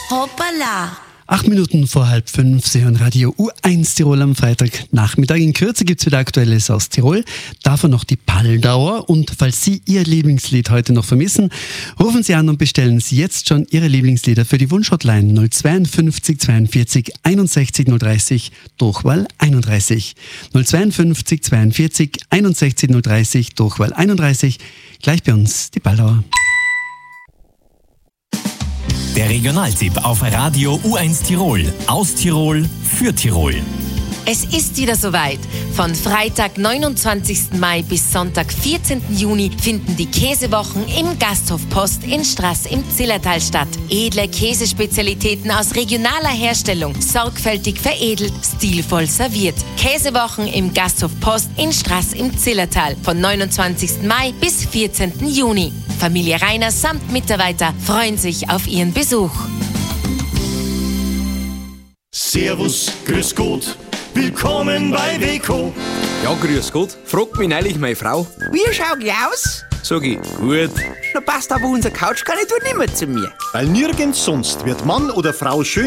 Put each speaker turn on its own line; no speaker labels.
Hoppala!
8 Minuten vor 4:30, Sie hören Radio U1 Tirol am Freitagnachmittag. In Kürze gibt es wieder Aktuelles aus Tirol. Davon noch die Palldauer. Und falls Sie Ihr Lieblingslied heute noch vermissen, rufen Sie an und bestellen Sie jetzt schon Ihre Lieblingslieder für die Wunschhotline 052 42 61 030 Durchwahl 31. 052 42 61 030 Durchwahl 31. Gleich bei uns die Palldauer.
Der Regionaltipp auf Radio U1 Tirol. Aus Tirol für Tirol.
Es ist wieder soweit. Von Freitag, 29. Mai bis Sonntag, 14. Juni finden die Käsewochen im Gasthof Post in Straß im Zillertal statt. Edle Käsespezialitäten aus regionaler Herstellung, sorgfältig veredelt, stilvoll serviert. Käsewochen im Gasthof Post in Straß im Zillertal von 29. Mai bis 14. Juni. Familie Rainer samt Mitarbeiter freuen sich auf Ihren Besuch.
Servus, grüß Gott, willkommen bei Weco.
Ja, grüß Gott. Fragt mich neulich meine Frau.
Wie schau ich aus?
Sag ich, gut.
Da passt aber unser Couchgarnitur nicht mehr zu mir.
Weil nirgends sonst wird Mann oder Frau schön